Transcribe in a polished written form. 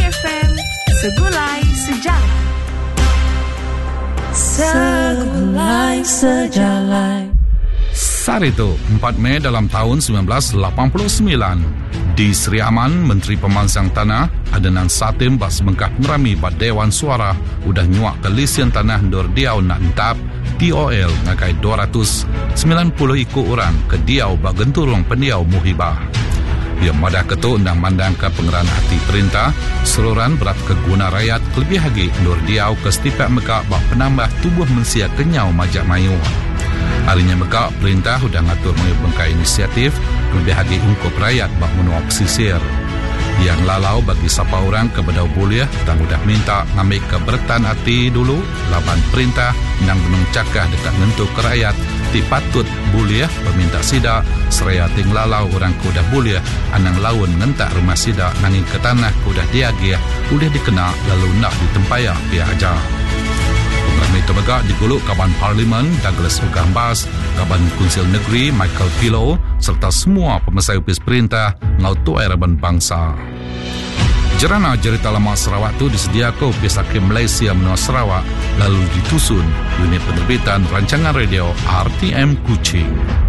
FM, Segulai Sejarah. Segulai Sejarah. Sarito, 4 Mei dalam tahun 1989. Di Seri Aman, Menteri Pemansang Tanah, Adnan Satim bas mengkah merami bad Dewan Suara udah nyuak ke lisian tanah Nur Diau nak entap TOL ngakai 290 ikut orang ke Diau bagenturung pendiau Muhibah. Ia madah ketuk undang mandang ke pengeran hati perintah, seluruhan berat ke guna rakyat lebih lagi Nur Diau ke setiap mekak bak penambah tubuh mensia kenyau majak mayu. Harinya mekak perintah sudah ngatur mengibengkai inisiatif lebih lagi ungkup rakyat bak menua pesisir. Yang lalau bagi siapa orang ke bedau buliah dan sudah minta ngambil keberatan hati dulu laban perintah yang benung cakah dekat ngentuk ke rakyat ti patut buliah peminta sida seraya ting lalau orang kudah buliah anang laun ngentak rumah sida nanging ke tanah kudah diagiah udah dikenal lalu nak ditempayah pihak aja. Program itu megak diguluk Kaban Parlimen Douglas Ugambas, Kaban Kunsil Negeri Michael Pilo serta semua pemesai upis perintah ngau tuai Raban Bangsa. Jerana cerita lama Sarawak itu disediakan upis Hakim Malaysia menua Sarawak lalu ditusun unit penerbitan rancangan radio RTM Kuching.